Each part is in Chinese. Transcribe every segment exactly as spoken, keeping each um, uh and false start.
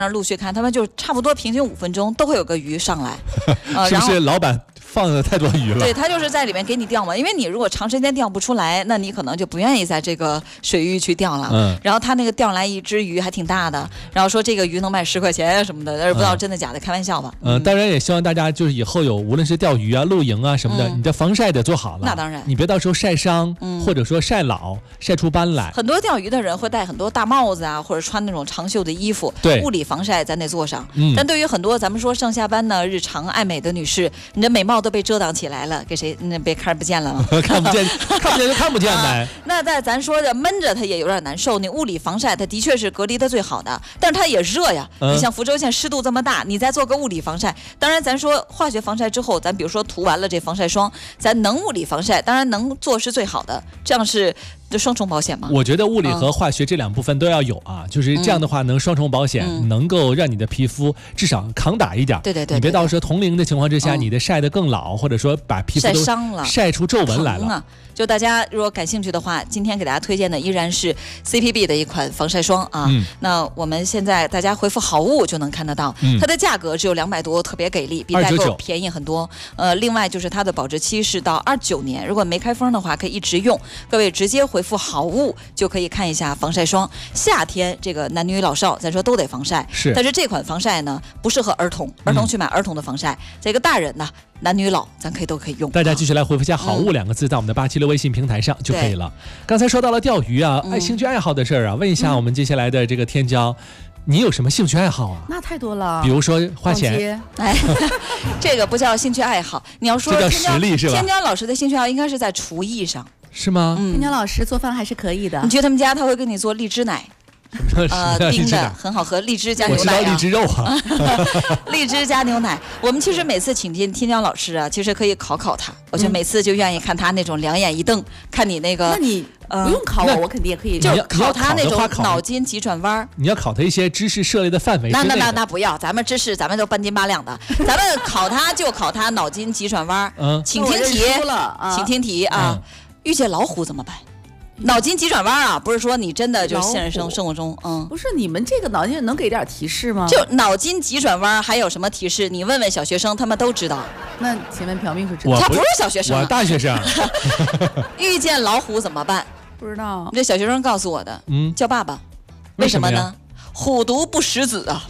那陆续看，他们就差不多平均五分钟都会有个鱼上来， 呃、是不是老板放了太多鱼了？ 对，他就是在里面给你钓嘛，因为你如果长时间钓不出来，那你可能就不愿意在这个水域去钓了。嗯，然后他那个钓来一只鱼还挺大的，然后说这个鱼能卖十块钱什么的，但是不知道真的假的，嗯、开玩笑吧。 嗯，当然也希望大家就是以后有无论是钓鱼啊、露营啊什么的，嗯、你的防晒得做好了。 那当然， 你别到时候晒伤，嗯、或者说晒老、晒出斑来。 很多钓鱼的人会戴很多大帽子啊，或者穿那种长袖的衣服， 对， 物理防晒咱得做上。嗯，但对于很多咱们说上下班呢、日常爱美的女士，你的美貌都被遮挡起来了，给谁那别看不见了看不见，看不见就看不见呗、啊。 那在咱说的闷着它也有点难受，你物理防晒它的确是隔离的最好的，但是它也热呀。嗯、你像福州县湿度这么大，你再做个物理防晒，当然咱说化学防晒之后，咱比如说涂完了这防晒霜，咱能物理防晒，当然能做是最好的，这样是双重保险吗？ 我觉得物理和化学这两部分都要有啊，嗯、就是这样的话能双重保险，嗯、能够让你的皮肤至少抗打一点。 对对 对, 对, 对， 你别到时候同龄的情况之下，嗯、你的晒得更老，或者说把皮肤都晒伤了， 晒出皱纹来了。 啊、就大家如果感兴趣的话，今天给大家推荐的依然是 C P B 的一款防晒霜啊。嗯、那我们现在大家回复好物就能看得到，嗯、它的价格只有两百多，特别给力，比代购便宜很多。呃，另外就是它的保质期是到二十九年，如果没开封的话可以一直用。各位直接回复好物就可以看一下防晒霜。夏天这个男女老少咱说都得防晒， 是。 但是这款防晒呢不适合儿童，儿童去买儿童的防晒。嗯、这个大人呢，男女老咱可以都可以用。 大家继续来回复下好物两个字，在我们的八七六微信平台上就可以了。刚才说到了钓鱼啊，爱兴趣爱好的事儿啊，问一下我们接下来的这个天骄。你有什么兴趣爱好啊？ 那太多了， 比如说花钱。 哎，这个不叫兴趣爱好，你要说这叫实力是吧？ 天骄老师的兴趣爱好应该是在厨艺上， 是吗？ 嗯，天骄老师做饭还是可以的。 你去他们家，他会给你做荔枝奶。呃，冰的很好喝，荔枝加牛奶、啊。 我知道荔枝肉啊， 荔枝加牛奶。我们其实每次请进天骄老师啊，其实可以考考他。我就每次就愿意看他那种两眼一瞪，看你那个。 那你不用考我，我肯定也可以。 就考他那种脑筋急转弯。 你要考他一些知识涉猎的范围。 那那那那不要，咱们知识咱们都半斤八两的，咱们考他就考他脑筋急转弯。嗯，请听题，请听题啊！遇见老虎怎么办？脑筋急转弯啊，不是说你真的就现实生生活中，嗯， 不是你们这个脑筋能给点提示吗？ 就脑筋急转弯还有什么提示？你问问小学生，他们都知道。 那请问朴秘书知道？ 他不是小学生、啊， 我大学生。 遇见老虎怎么办？ 不知道。 这小学生告诉我的，嗯，叫爸爸。为什么呢？虎毒不食子啊。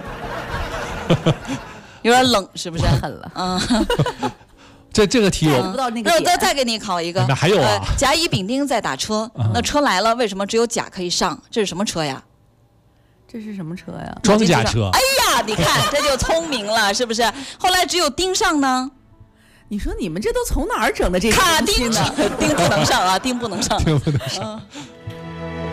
有点冷，是不是？ 狠了， 嗯。 这这个题我不知道那个点。 那再给你考一个。 还有啊， 呃、甲乙丙丁在打车，嗯、那车来了，为什么只有甲可以上？这是什么车呀？ 这是什么车呀？ 装甲车。 哎呀，你看这就聪明了，是不是？后来只有丁上呢？ 你说你们这都从哪儿整的这个卡丁呢？丁不能上啊，丁不能上。 丁不能上。嗯